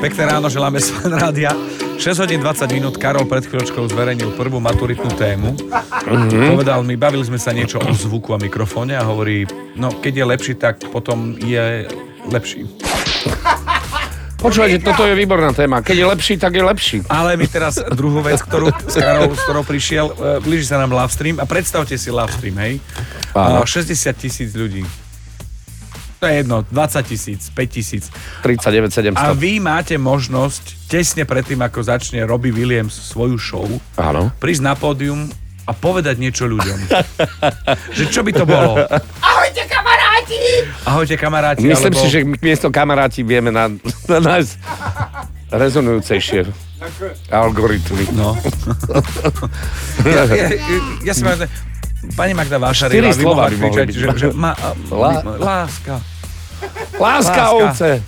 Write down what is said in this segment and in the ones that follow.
Pekné ráno, želáme z Fan Rádia. 6 hodín 20 minút, Karol pred chvíľočkou zverejnil prvú maturitnú tému. Povedal mi, bavili sme sa niečo o zvuku a mikrofóne a hovorí, no keď je lepší, tak potom je lepší. Počúvajte, toto je výborná téma. Keď je lepší, tak je lepší. Ale my teraz druhú vec, s ktorou prišiel, blíži sa nám live stream a predstavte si live stream, hej? 60 000 ľudí. To je jedno, 20 000, 5 000. 39 700. A vy máte možnosť tesne predtým, ako začne Robbie Williams svoju show, áno, prísť na pódium a povedať niečo ľuďom. Že čo by to bolo? Ahojte kamaráti! Ahojte kamaráti. Myslím si, že miesto kamaráti vieme nájsť rezonujúcejšie algoritmy. No. ja si mám... Pani Magda Vášarová, 4 slova by mohli byť. že láska. Láska, ovce.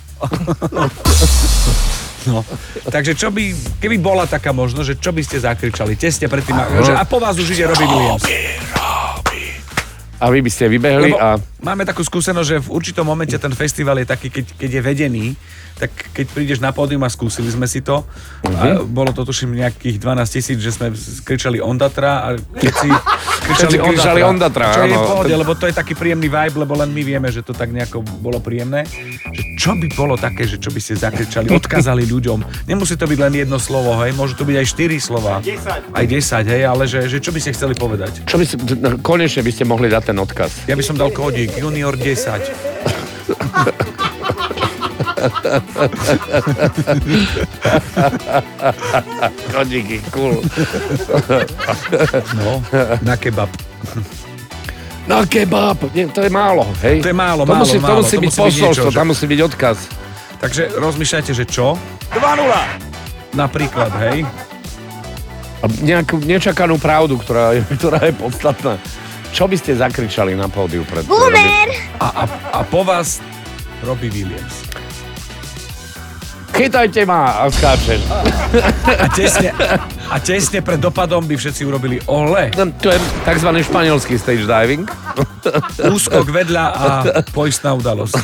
No, takže čo by, keby bola taká možnosť, že čo by ste zakričali tesne predtým, a po vás už ide Robbie Williams. A vy by ste vybehli a... Máme takú skúsenosť, že v určitom momente ten festival je taký, keď je vedený, tak keď prídeš na pódium a skúsili sme si to, a bolo to tuším nejakých 12 000, že sme kričali Ondatra a keď si kričali Ondatra, čo je v pohode, lebo to je taký príjemný vibe, lebo len my vieme, že to tak nejako bolo príjemné. Že čo by bolo také, že čo by ste zakričali, odkázali ľuďom. Nemusí to byť len jedno slovo, hej, môžu to byť aj 4 slova. 10. Aj 10, hej, ale že čo by ste chceli povedať? Čo by ste, konečne by ste mohli dať ten odkaz. Ja by som dal kódik Junior 10. Kodíky, cool. No, na kebab. Na kebab, nie, to je málo, hej? To je málo, to musí byť posolstvo, tam musí byť odkaz. Takže rozmýšľajte, že čo? 2-0! Napríklad, hej? A nejakú nečakanú pravdu, ktorá je podstatná. Čo by ste zakričali na pódiu pred... Boomer! A po vás Robbie Williams. Chytajte ma a skáčeš. A tesne pred dopadom by všetci urobili ole. To je takzvaný španielský stage diving. Úskok vedľa a poistná udalosť.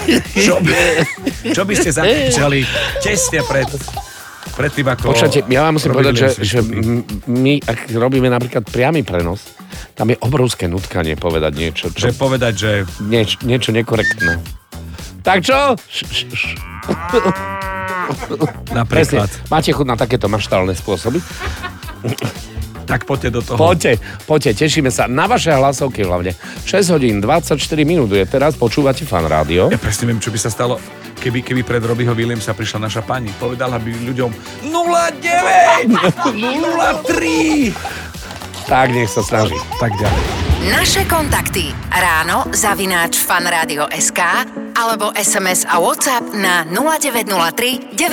Čo by ste zakričali tesne pred tým, ako... Počujete, ja vám musím povedať, že my, ak robíme napríklad priamy prenos, tam je obrovské nutkanie povedať niečo. Že povedať, že... Niečo nekorektné. Tak čo? Napríklad. Presne, máte chuť na takéto maštálne spôsoby? Tak poďte do toho. Poďte, tešíme sa. Na vaše hlasovky hlavne. 6 hodín 24 minút je teraz, počúvate Fan Rádio. Ja presne viem, čo by sa stalo, keby pred Robbieho Williamsa prišla naša pani. Povedala by ľuďom 09, 03. Tak, nech sa snaží. Tak ďalej. Naše kontakty ráno @fanradio.sk alebo SMS a WhatsApp na 0903